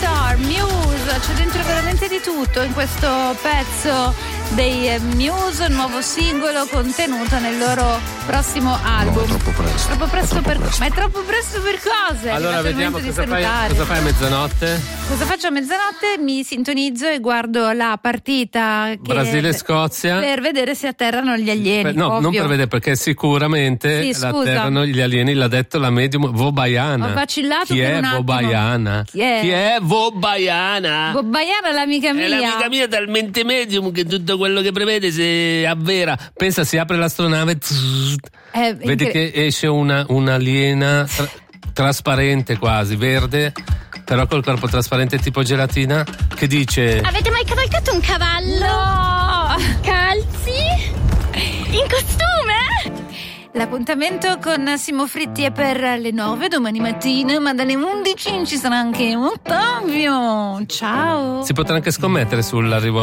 Star, Muse, c'è dentro veramente di tutto in questo pezzo dei Muse, nuovo singolo contenuto nel loro prossimo album. No, troppo presto. Troppo presto per cosa? Ma è troppo presto per cosa? Allora vediamo cosa fai a mezzanotte. Cosa faccio a mezzanotte? Mi sintonizzo e guardo la partita Brasile-Scozia per vedere se atterrano gli alieni. No, ovvio. non per vedere, perché sicuramente atterrano gli alieni, l'ha detto la medium Vobaiana. Ho vacillato Chi per è un attimo. Vobaiana? Chi è Vobaiana? Vobaiana è l'amica mia. È l'amica mia, talmente medium che tutto quello che prevede si avvera. Pensa, si apre l'astronave, vedi che esce un'aliena trasparente quasi, verde, però col corpo trasparente tipo gelatina, che dice: avete mai cavalcato un cavallo? No! Calzi? In costume? L'appuntamento con Simo Fritti è per le 9 domani mattina, ma dalle 11 ci sarà anche Ottavio. Ciao! Si potrà anche scommettere sull'arrivo